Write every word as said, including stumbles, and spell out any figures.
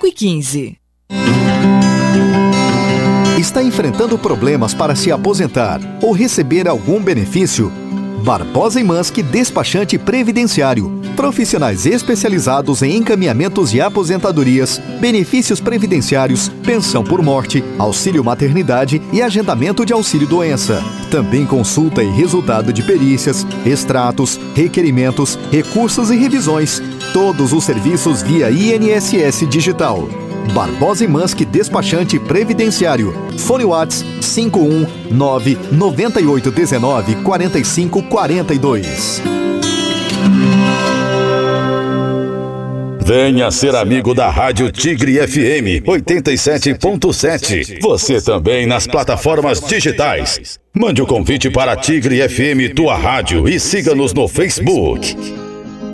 cinco e quinze. Está enfrentando problemas para se aposentar ou receber algum benefício? Barbosa e Manski Despachante Previdenciário. Profissionais especializados em encaminhamentos e aposentadorias, benefícios previdenciários, pensão por morte, auxílio maternidade e agendamento de auxílio-doença. Também consulta e resultado de perícias, extratos, requerimentos, recursos e revisões. Todos os serviços via I N S S Digital. Barbosa e Manski Despachante Previdenciário. Fone Whats cinco um nove nove oito um nove quatro cinco quatro dois. Venha ser amigo da Rádio Tigre F M oitenta e sete ponto sete. Você também nas plataformas digitais. Mande o convite para Tigre F M Tua Rádio e siga-nos no Facebook.